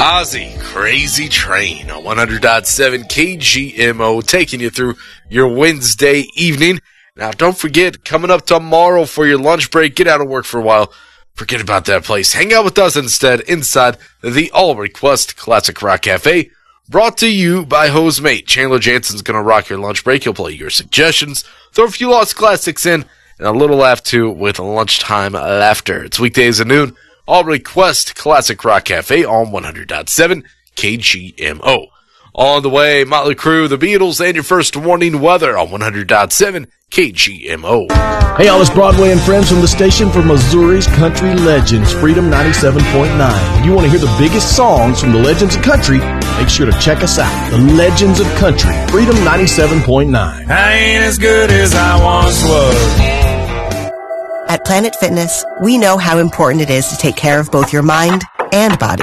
Ozzy, Crazy Train on 100.7 KGMO, taking you through your Wednesday evening. Now, don't forget, coming up tomorrow for your lunch break, get out of work for a while. Forget about that place. Hang out with us instead inside the All Request Classic Rock Cafe, brought to you by Hosemate. Chandler Jansen's going to rock your lunch break. He'll play your suggestions, throw a few lost classics in, and a little laugh too with lunchtime laughter. It's weekdays at noon. All Request Classic Rock Cafe on 100.7 KGMO. On the way, Motley Crue, The Beatles, and your first warning weather on 100.7 KGMO. Hey, all, it's Broadway and friends from the station for Missouri's country legends, Freedom 97.9. If you want to hear the biggest songs from the legends of country, make sure to check us out. The Legends of Country, Freedom 97.9. I ain't as good as I once was. At Planet Fitness, we know how important it is to take care of both your mind and body.